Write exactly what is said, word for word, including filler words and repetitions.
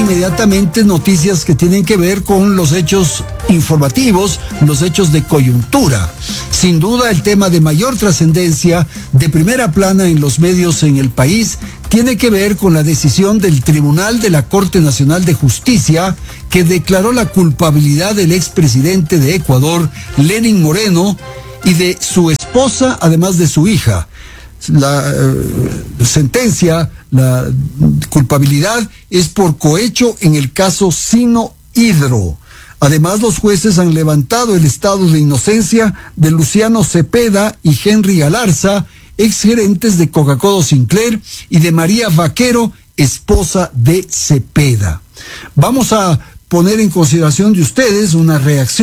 inmediatamente noticias que tienen que ver con los hechos informativos, los hechos de coyuntura. Sin duda, el tema de mayor trascendencia, de primera plana en los medios en el país, tiene que ver con la decisión del Tribunal de la Corte Nacional de Justicia, que declaró la culpabilidad del expresidente de Ecuador, Lenín Moreno, y de su esposa, además de su hija. La uh, sentencia, la culpabilidad es por cohecho en el caso Sino Hidro. Además, los jueces han levantado el estado de inocencia de Luciano Cepeda y Henry Galarza, exgerentes de Coca-Cola Sinclair, y de María Vaquero, esposa de Cepeda. Vamos a poner en consideración de ustedes una reacción